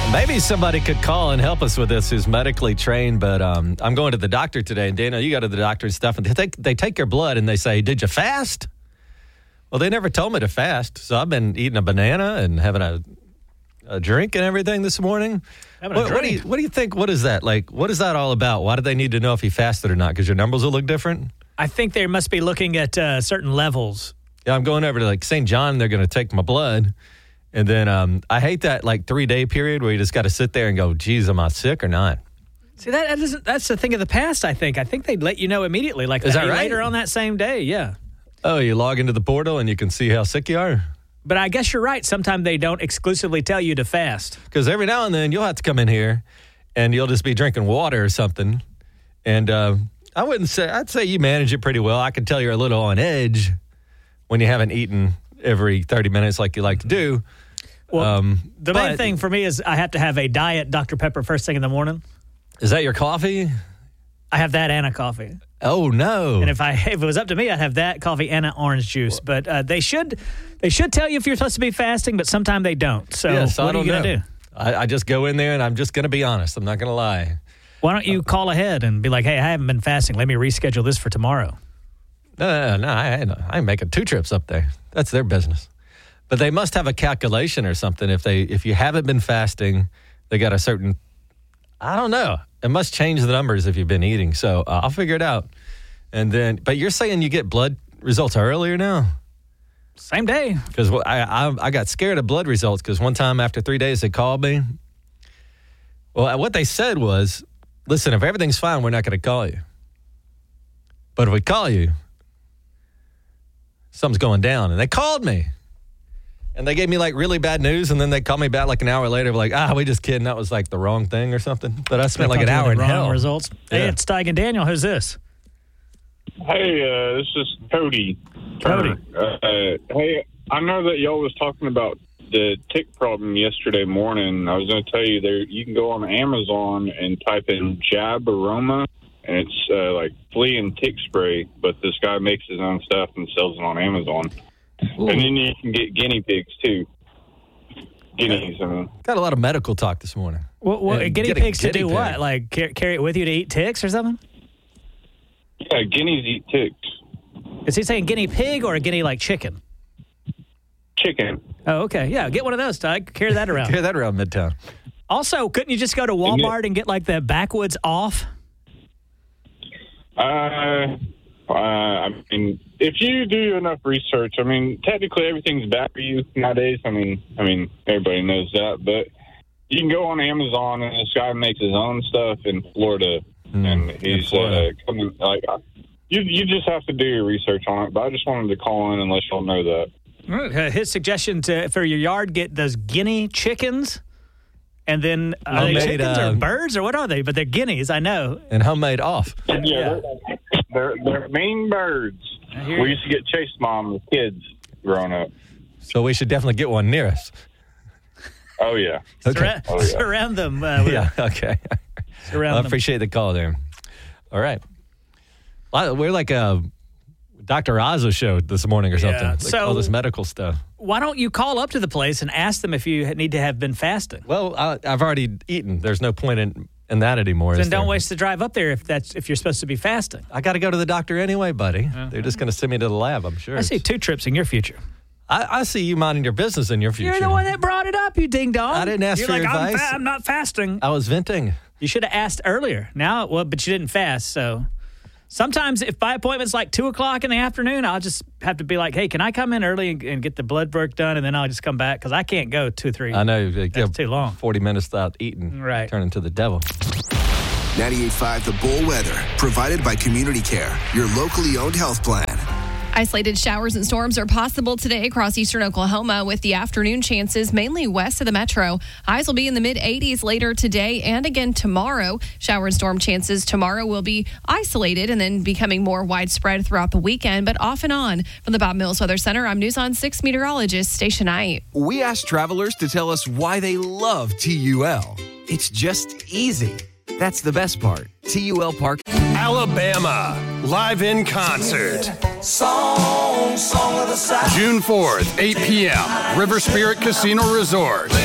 Maybe somebody could call and help us with this who's medically trained, but I'm going to the doctor today. And Dana, you go to the doctor and stuff, and they take your blood and they say, did you fast? Well, they never told me to fast, so I've been eating a banana and having a drink and everything this morning. What do you think? What is that? Like, what is that all about? Why do they need to know if you fasted or not? Because your numbers will look different? I think they must be looking at certain levels. Yeah, I'm going over to like St. John. They're going to take my blood. And then I hate that like 3-day period where you just got to sit there and go, geez, am I sick or not? See, that's the thing of the past, I think. I think they'd let you know immediately, like is that right? Later on that same day, yeah. Oh, you log into the portal and you can see how sick you are? But I guess you're right. Sometimes they don't exclusively tell you to fast. Because every now and then you'll have to come in here and you'll just be drinking water or something. And I'd say you manage it pretty well. I can tell you're a little on edge when you haven't eaten every 30 minutes like you like to do. Well, the main thing for me is I have to have a diet Dr. Pepper first thing in the morning. Is that your coffee? I have that and a coffee. Oh, no. And if it was up to me, I'd have that, coffee, and an orange juice. But they should tell you if you're supposed to be fasting, but sometimes they don't. So yes, what are you going to do? I just go in there and I'm just going to be honest. I'm not going to lie. Why don't you call ahead and be like, hey, I haven't been fasting. Let me reschedule this for tomorrow. No, I ain't making 2 trips up there. That's their business. But they must have a calculation or something. If you haven't been fasting, they got a certain, I don't know. It must change the numbers if you've been eating. So I'll figure it out. And then, but you're saying you get blood results earlier now? Same day. Because I got scared of blood results because one time after 3 days they called me. Well, what they said was, listen, if everything's fine, we're not going to call you. But if we call you, something's going down. And they called me. And they gave me like really bad news, and then they called me back like an hour later, like, we just kidding. That was like the wrong thing or something. But I spent like an hour in hell. Results. Yeah. Hey, it's Steig and Daniel. Who's this? Hey, this is Cody. Cody. Hey, I know that y'all was talking about the tick problem yesterday morning. I was going to tell you you can go on Amazon and type in Jab Aroma, and it's like flea and tick spray. But this guy makes his own stuff and sells it on Amazon. Ooh. And then you can get guinea pigs, too. Guineas, I mean. Got a lot of medical talk this morning. Well, guinea pigs to do what? Like carry it with you to eat ticks or something? Yeah, guineas eat ticks. Is he saying guinea pig or a guinea like chicken? Chicken. Oh, okay. Yeah, get one of those, Doug. Carry that around. Carry that around Midtown. Also, couldn't you just go to Walmart and get like the backwoods off? I mean, if you do enough research, I mean, technically everything's bad for you nowadays. I mean, everybody knows that, but you can go on Amazon and this guy makes his own stuff in Florida, and he's coming. Like, you just have to do your research on it. But I just wanted to call in and let y'all know that. His suggestion for your yard: get those guinea chickens. And then are they chickens or birds or what are they? But they're guineas, I know. And homemade off. Yeah. They're mean birds. We used to get chased by them as kids growing up. So we should definitely get one near us. Oh, yeah. Okay. Surround them. Yeah, okay. Surround them. I appreciate the call there. All right. We're like a Dr. Oz show this morning or something. Like so all this medical stuff. Why don't you call up to the place and ask them if you need to have been fasting? Well, I've already eaten. There's no point in that anymore. Then don't waste the drive up there if you're supposed to be fasting. I got to go to the doctor anyway, buddy. They're just going to send me to the lab, I'm sure. I see 2 trips in your future. I see you minding your business in your future. You're the one that brought it up, you ding-dong. I didn't ask for your advice. I'm not fasting. I was venting. You should have asked earlier. But you didn't fast, so... Sometimes if my appointment's like 2 o'clock in the afternoon, I'll just have to be like, hey, can I come in early and get the blood work done? And then I'll just come back because I can't go 2 or 3. I know. That's too long. 40 minutes without eating. Right. Turn into the devil. 98.5 The Bull Weather, provided by Community Care, your locally owned health plan. Isolated showers and storms are possible today across eastern Oklahoma with the afternoon chances mainly west of the metro. Highs will be in the mid-80s later today and again tomorrow. Shower and storm chances tomorrow will be isolated and then becoming more widespread throughout the weekend, but off and on. From the Bob Mills Weather Center, I'm News on 6 meteorologist Stacia Knight. We asked travelers to tell us why they love TUL. It's just easy. That's the best part. TUL Park. Alabama, live in concert. Song of the South. June 4th, 8 p.m., River Spirit Casino Resort.